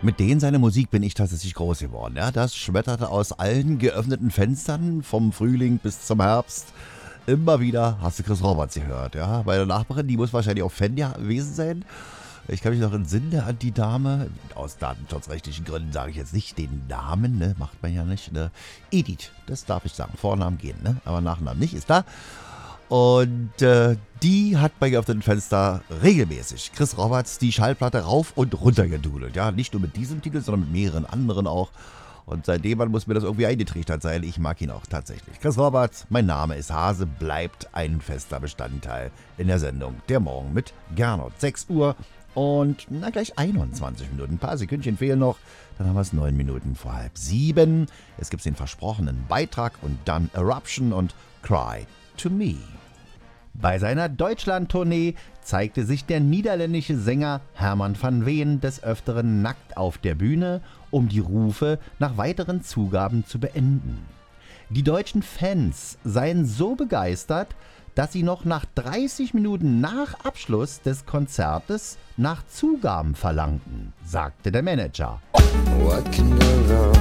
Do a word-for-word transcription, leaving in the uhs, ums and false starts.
Mit denen seiner Musik bin ich tatsächlich groß geworden. Ja, das schmetterte aus allen geöffneten Fenstern, vom Frühling bis zum Herbst. Immer wieder hast du Chris Roberts gehört. Ja, bei der Nachbarin, die muss wahrscheinlich auch Fan gewesen sein. Ich kann mich noch entsinnen an die Dame. Aus datenschutzrechtlichen Gründen sage ich jetzt nicht den Namen, ne? Macht man ja nicht. Ne? Edith, das darf ich sagen. Vornamen gehen, ne? Aber Nachnamen nicht, ist da. Und äh, die hat bei geöffneten Fenster regelmäßig Chris Roberts die Schallplatte rauf und runter gedudelt. Ja, nicht nur mit diesem Titel, sondern mit mehreren anderen auch. Und seitdem muss mir das irgendwie eingetrichtert sein. Ich mag ihn auch tatsächlich. Chris Roberts, mein Name ist Hase, bleibt ein fester Bestandteil in der Sendung Der Morgen mit Gernot. sechs Uhr und na gleich einundzwanzig Minuten. Ein paar Sekündchen fehlen noch. Dann haben wir es neun Minuten vor halb sieben. Es gibt den versprochenen Beitrag und dann Eruption und Cry to Me. Bei seiner Deutschland-Tournee zeigte sich der niederländische Sänger Herman van Veen des Öfteren nackt auf der Bühne, um die Rufe nach weiteren Zugaben zu beenden. Die deutschen Fans seien so begeistert, dass sie noch nach dreißig Minuten nach Abschluss des Konzertes nach Zugaben verlangten, sagte der Manager. What can go wrong?